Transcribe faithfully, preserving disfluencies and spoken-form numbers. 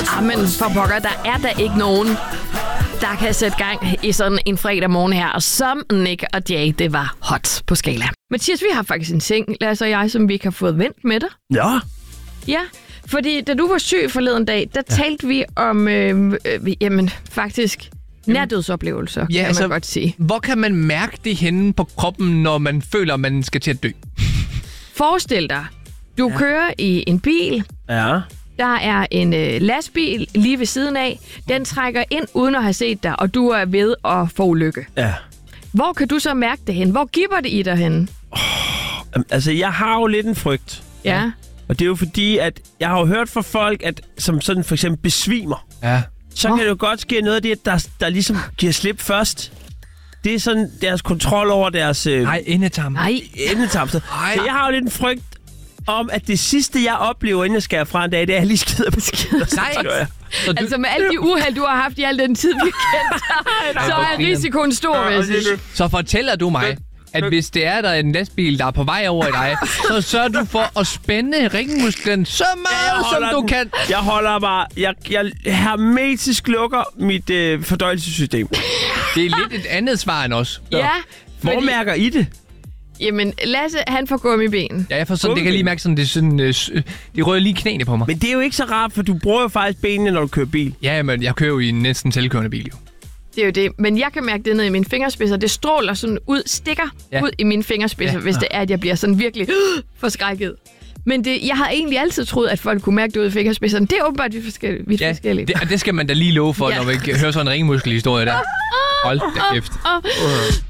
Ah, men for pokker, der er der ikke nogen, der kan sætte gang i sådan en fredag morgen her. Og som Nick og Jay, det var hot på skala. Mathias, vi har faktisk en ting, Lasse og jeg, som vi kan få vendt med dig. Ja. Ja, fordi da du var syg forleden dag, der ja. talte vi om, øh, øh, jamen faktisk, nærdødsoplevelser, ja, kan altså, man godt sige. Hvor kan man mærke det henne på kroppen, når man føler, at man skal til at dø? Forestil dig, du ja. kører i en bil. Ja. Der er en øh, lastbil lige ved siden af. Den trækker ind uden at have set dig, og du er ved at få ulykke. Ja. Hvor kan du så mærke det hen? Hvor giver det i dig hen? Oh, altså, jeg har jo lidt en frygt. Ja. Og det er jo fordi, at jeg har jo hørt fra folk, at som sådan for eksempel besvimer. Ja. Så kan det jo godt ske noget af det, der, der ligesom giver slip først. Det er sådan deres kontrol over deres... Øh, Nej, endetarm. Nej. Endetarm. Så jeg har jo lidt en frygt om, at det sidste, jeg oplever, inden jeg skal fra en dag, det er, at jeg lige skider på skider. Nej. Du... Altså med alle de uheld, du har haft i al den tid, vi kendte dig, så er risikoen stor, vil jeg sige. Så fortæller du mig, at hvis det er der en lastbil, der er på vej over i dig, så sørger du for at spænde ringmusklen så meget, som du den. kan. Jeg holder bare... Jeg, jeg hermetisk lukker mit øh, fordøjelsessystem. Det er lidt et andet svar end os. Ja. Hvor fordi... mærker I det? Jamen, Lasse, han får gummibenen. Ja, jeg får sådan, det kan jeg lige mærke sådan, det er sådan, øh, det rører lige knæene på mig. Men det er jo ikke så rart, for du bruger jo faktisk benene, når du kører bil. Ja, men jeg kører jo i en næsten selvkørende bil, jo. Det er jo det. Men jeg kan mærke det ned i mine fingerspidser. Det stråler sådan ud, stikker ja. ud i mine fingerspidser, ja. hvis det er, at jeg bliver sådan virkelig øh, forskrækket. Men det, jeg har egentlig altid troet, at folk kunne mærke det ud i fingerspidserne. Det er åbenbart vidt forskellige. Vidt ja, forskellige. Det, det skal man da lige love for, ja. når vi hører sådan en ringmuskelhistorie der. Hold da kæft. Uh.